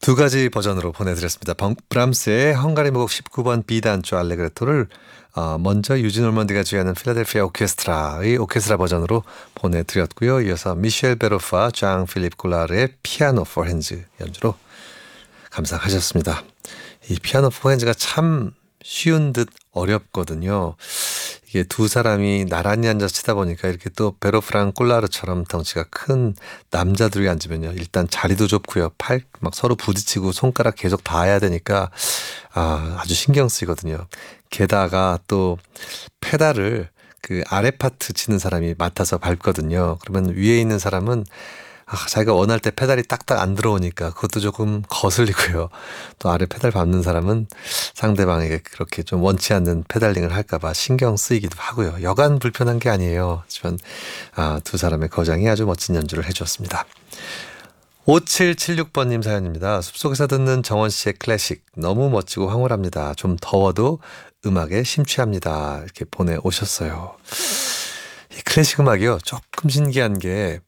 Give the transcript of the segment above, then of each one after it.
두 가지 버전으로 보내드렸습니다. 브람스의 헝가리 무곡 19번 B단조 알레그레토를 먼저 유진 올먼디가 주연하는 필라델피아 오케스트라의 오케스트라 버전으로 보내드렸고요. 이어서 미셸 베로프와 장 필립 콜라르의 피아노 포 핸즈 연주로 감상하셨습니다. 이 피아노 포 핸즈가 참 쉬운 듯 어렵거든요. 이게 두 사람이 나란히 앉아서 치다 보니까 이렇게 또 베로프랑 콜라르처럼 덩치가 큰 남자들이 앉으면요. 일단 자리도 좁고요. 팔 막 서로 부딪히고 손가락 계속 닿아야 되니까 아주 신경 쓰이거든요. 게다가 또 페달을 그 아래 파트 치는 사람이 맡아서 밟거든요. 그러면 위에 있는 사람은 자기가 원할 때 페달이 딱딱 안 들어오니까 그것도 조금 거슬리고요. 또 아래 페달 밟는 사람은 상대방에게 그렇게 좀 원치 않는 페달링을 할까봐 신경 쓰이기도 하고요. 여간 불편한 게 아니에요. 하지만 두 사람의 거장이 아주 멋진 연주를 해주었습니다. 5776번님 사연입니다. 숲속에서 듣는 정원 씨의 클래식 너무 멋지고 황홀합니다. 좀 더워도 음악에 심취합니다. 이렇게 보내오셨어요. 이 클래식 음악이요. 조금 신기한 게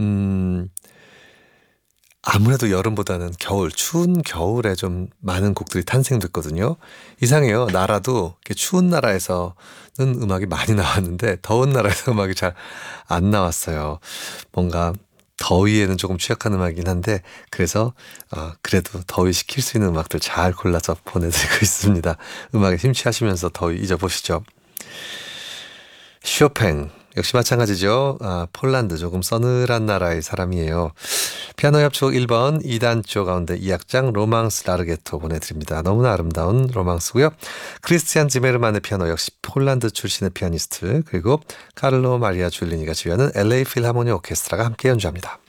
아무래도 여름보다는 겨울, 추운 겨울에 좀 많은 곡들이 탄생됐거든요. 이상해요. 나라도 이렇게 추운 나라에서는 음악이 많이 나왔는데 더운 나라에서 음악이 잘 안 나왔어요. 뭔가 더위에는 조금 취약한 음악이긴 한데 그래서 그래도 더위 식힐 수 있는 음악들 잘 골라서 보내드리고 있습니다. 음악에 심취하시면서 더위 잊어보시죠. 쇼팽 역시 마찬가지죠. 폴란드 조금 서늘한 나라의 사람이에요. 피아노 협주곡 1번 2단조 가운데 2악장 로망스 라르게토 보내드립니다. 너무나 아름다운 로망스고요. 크리스티안 지메르만의 피아노 역시 폴란드 출신의 피아니스트 그리고 카를로 마리아 줄리니가 주연하는 LA 필하모니 오케스트라가 함께 연주합니다.